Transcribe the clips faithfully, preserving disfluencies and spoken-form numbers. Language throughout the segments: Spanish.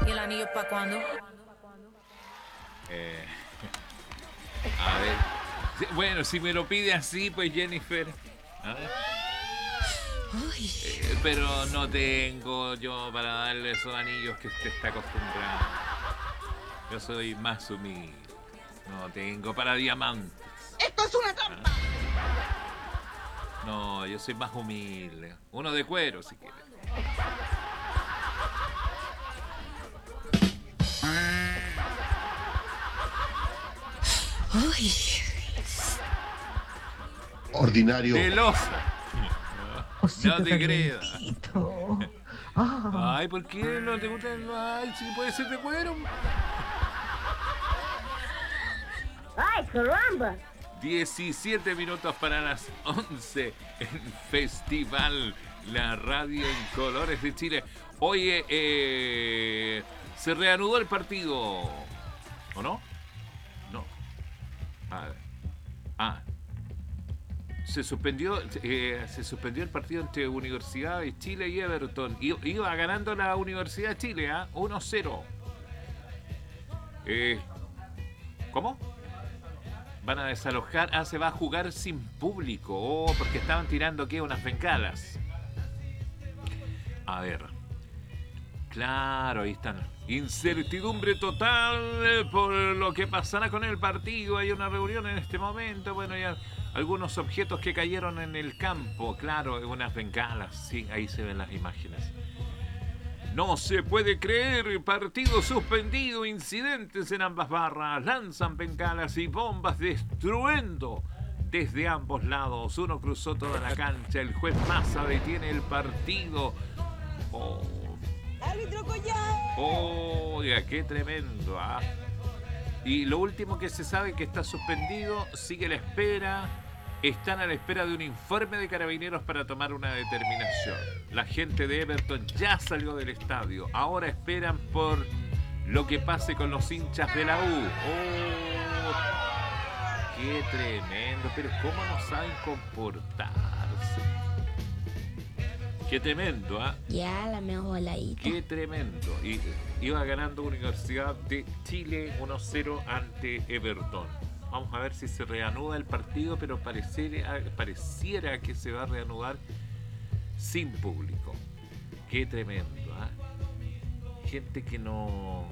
¿Y el anillo para cuándo? Eh, a ver. Bueno, si me lo pide así, pues Jennifer. A ver. Eh, pero no tengo yo para darle esos anillos que usted está acostumbrado. Yo soy más humilde. No tengo para diamantes. ¡Esto es una trampa! No, yo soy más humilde. Uno de cuero, si quiere. Ay. Ordinario. De loza. Osito No te creas. calientito. Ah. Ay, ¿por qué no te gustan los... Ay, si puede ser de cuero. ¡Ay, caramba! diecisiete minutos para las once en Festival La Radio en Colores de Chile. Oye, eh, se reanudó el partido, ¿o no? No. A ver. Ah. Se suspendió, eh, se suspendió el partido entre Universidad de Chile y Everton. I- Iba ganando la Universidad de Chile, ¿ah? ¿eh? uno cero. Eh, ¿Cómo? Van a desalojar. Ah, se va a jugar sin público. Oh, porque estaban tirando, ¿qué? Unas bengalas. A ver. Claro, ahí están. Incertidumbre total por lo que pasará con el partido. Hay una reunión en este momento. Bueno, ya algunos objetos que cayeron en el campo. Claro, unas bengalas. Sí, ahí se ven las imágenes. No se puede creer, partido suspendido, incidentes en ambas barras, lanzan bengalas y bombas destruyendo desde ambos lados. Uno cruzó toda la cancha, el juez Massa detiene el partido. Oh, ¡Árbitro Collado! oiga, qué tremendo, ¿ah? Y lo último que se sabe que está suspendido, sigue la espera. Están a la espera de un informe de Carabineros para tomar una determinación. La gente de Everton ya salió del estadio. Ahora esperan por lo que pase con los hinchas de la U. ¡Oh! ¡Qué tremendo! Pero ¿cómo no saben comportarse? ¡Qué tremendo! ¿Ah? ¿eh? Ya, la mejor voladita. ¡Qué tremendo! Y iba ganando Universidad de Chile uno cero ante Everton. Vamos a ver si se reanuda el partido, pero pareciera, pareciera que se va a reanudar sin público. Qué tremendo, ¿eh? Gente que no...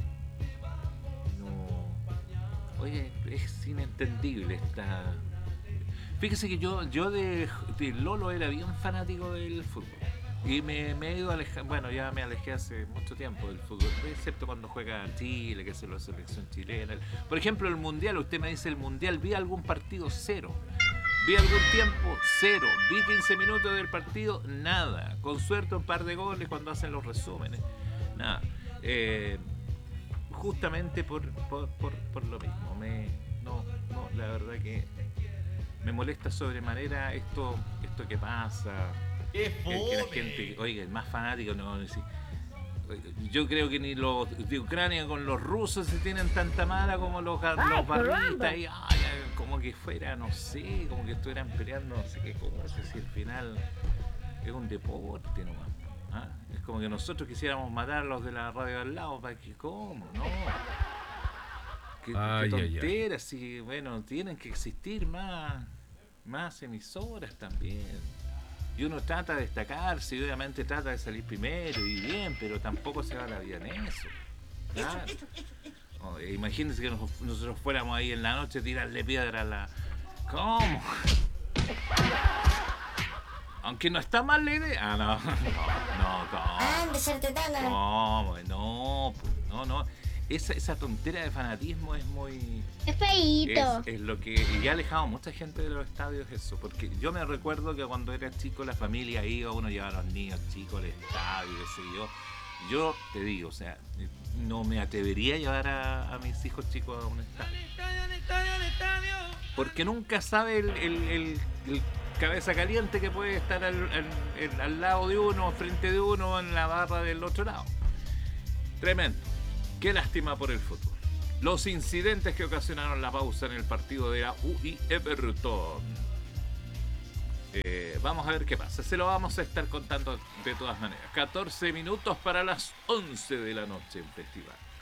no... Oye, es inentendible esta... Fíjese que yo, yo de, de Lolo era bien fanático del fútbol. Y me, me he ido alejando, bueno, ya me alejé hace mucho tiempo del fútbol, excepto cuando juega Chile, que es la selección chilena. Por ejemplo, el Mundial, usted me dice el Mundial, ¿vi algún partido? Cero. ¿Vi algún tiempo? Cero. ¿Vi quince minutos del partido? Nada. Con suerte un par de goles cuando hacen los resúmenes. Nada. Eh, justamente por, por, por, por lo mismo. Me, no, no, la verdad que me molesta sobremanera esto, esto que pasa. ¡Qué Que, que la gente, oiga, el más fanático, no, no, sí. Yo creo que ni los de Ucrania con los rusos se tienen tanta mala como los, los barristas y ay, como que fuera, no sé, como que estuvieran peleando, no sé qué cosa, si al final es un deporte nomás. ¿Ah? Es como que nosotros quisiéramos matar a los de la radio al lado, para que, ¿cómo? No. Qué, Ay, qué ay, tonteras, sí, bueno, tienen que existir más, más emisoras también. Y uno trata de destacarse y obviamente trata de salir primero y bien, pero tampoco se va la vida en eso. Claro. Oh, imagínense que nos, nosotros fuéramos ahí en la noche a tirarle piedra a la... ¿Cómo? Aunque no está mal la idea. Ah, no. No, no, Ah, de ser tetana. no. No, no, no. Esa, esa tontera de fanatismo es muy... Es feíto. Es, es lo que... Y ha alejado a mucha gente de los estadios eso. Porque yo me recuerdo que cuando era chico la familia iba, uno llevaba a los niños chicos al estadio, qué sé yo. Yo te digo, o sea, no me atrevería a llevar a, a mis hijos chicos a un estadio. Porque nunca sabe el, el, el, el cabeza caliente que puede estar al, al, al lado de uno, frente de uno, en la barra del otro lado. Tremendo. Qué lástima por el fútbol. Los incidentes que ocasionaron la pausa en el partido de la U y Everton. Eh, vamos a ver qué pasa. Se lo vamos a estar contando de todas maneras. catorce minutos para las once de la noche en festival.